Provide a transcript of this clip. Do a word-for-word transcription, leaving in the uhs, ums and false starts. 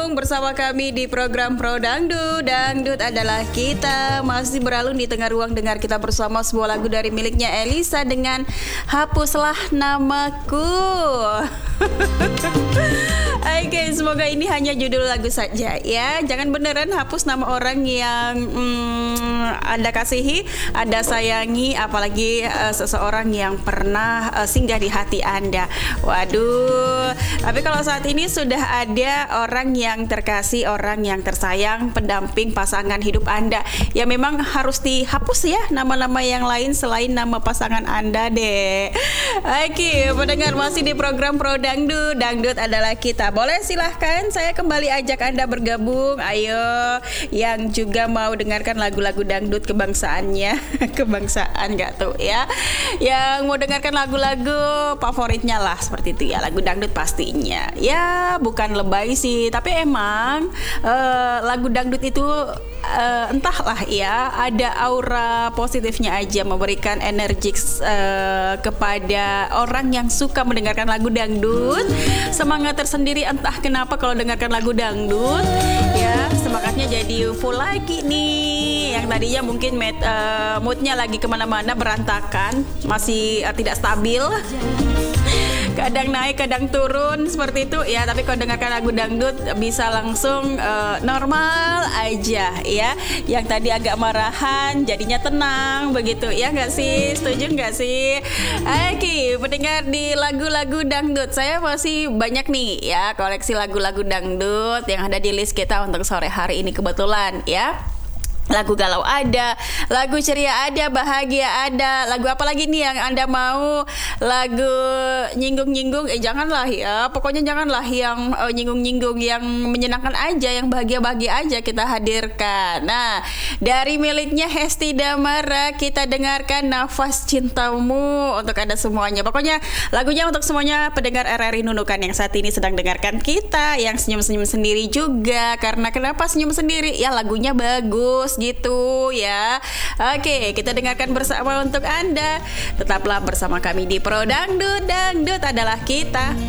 Bersama kami di program Pro Dangdut. Dangdut adalah kita. Masih beralun di tengah ruang dengar kita bersama sebuah lagu dari miliknya Elisa dengan Hapuslah Namaku. Oke, okay, semoga ini hanya judul lagu saja ya. Jangan beneran hapus nama orang yang hmm, Anda kasihi, Anda sayangi, apalagi uh, seseorang yang pernah uh, singgah di hati Anda. Waduh. Tapi kalau saat ini sudah ada orang yang terkasih, orang yang tersayang, pendamping pasangan hidup Anda, ya memang harus dihapus ya nama-nama yang lain selain nama pasangan Anda deh. Oke, pendengar masih di program Pro Dangdut. Dangdut adalah kita. Boleh silahkan saya kembali ajak Anda bergabung. Ayo yang juga mau dengarkan lagu-lagu dangdut kebangsaannya. Kebangsaan gak tuh ya. Yang mau dengarkan lagu-lagu favoritnya lah seperti itu ya. Lagu dangdut pastinya. Ya bukan lebay sih, tapi emang uh, lagu dangdut itu uh, entahlah ya, ada aura positifnya aja, memberikan energi uh, kepada orang yang suka mendengarkan lagu dangdut. Semangat tersendiri entah kenapa kalau dengarkan lagu dangdut ya, semangatnya jadi full lagi nih. Yang tadinya mungkin med, uh, moodnya lagi kemana-mana berantakan, masih uh, tidak stabil, kadang naik kadang turun seperti itu ya. Tapi kalau dengarkan lagu dangdut bisa langsung uh, normal aja ya. Yang tadi agak marahan jadinya tenang begitu ya, nggak sih? Setuju nggak sih? Oke, pendengar di lagu-lagu dangdut, saya masih banyak nih ya koleksi lagu-lagu dangdut yang ada di list kita untuk sore hari ini kebetulan ya. Lagu galau ada, lagu ceria ada, bahagia ada. Lagu apa lagi nih yang Anda mau? Lagu nyinggung-nyinggung, eh janganlah ya. Pokoknya janganlah yang uh, nyinggung-nyinggung, yang menyenangkan aja, yang bahagia-bahagia aja kita hadirkan. Nah, dari miliknya Hesti Damara kita dengarkan Nafas Cintamu untuk Anda semuanya. Pokoknya lagunya untuk semuanya pendengar R R I Nunukan yang saat ini sedang dengarkan kita, yang senyum-senyum sendiri juga. Karena kenapa senyum sendiri? Ya lagunya bagus gitu ya. Oke, kita dengarkan bersama untuk Anda. Tetaplah bersama kami di Pro Dangdut. Dangdut adalah kita.